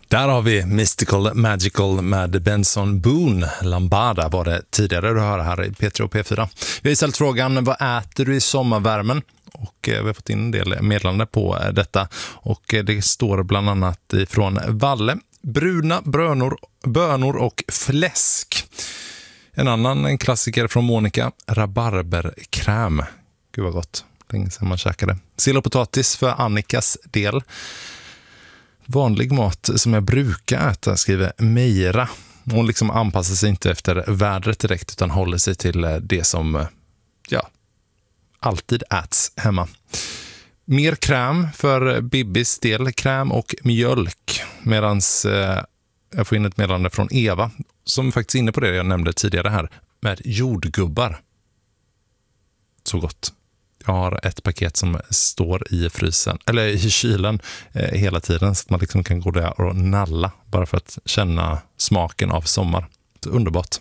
Där har vi Mystical Magical med Benson Boone. Lambada var det tidigare du hör här i P3 och P4. Vi har ställt frågan, vad äter du i sommarvärmen? Och vi har fått in en del meddelande på detta. Och det står bland annat från Valle. Bruna bönor och fläsk. En annan klassiker från Monica, rabarberkräm. Gud vad gott, länge sedan man käkade. Sill och potatis för Annikas del. Vanlig mat som jag brukar äta, skriver Meira. Hon liksom anpassar sig inte efter vädret direkt utan håller sig till det som alltid äts hemma. Mer kräm för Bibis del, kräm och mjölk. Medan jag får in ett meddelande från Eva som faktiskt är inne på det jag nämnde tidigare här med jordgubbar. Så gott. Jag har ett paket som står i frysen eller i kylen hela tiden så att man liksom kan gå där och nalla bara för att känna smaken av sommar. Det är underbart.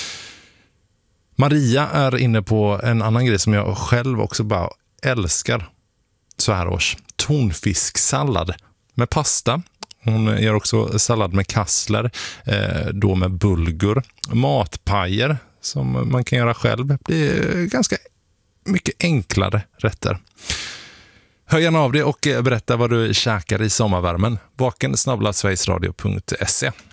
Maria är inne på en annan grej som jag själv också bara älskar så här års. Tonfisksallad med pasta. Hon gör också sallad med kassler, då med bulgur. Matpajer som man kan göra själv. Det blir ganska mycket enklare rätter. Hör gärna av dig och berätta vad du käkar i sommarvärmen. vaken@sverigesradio.se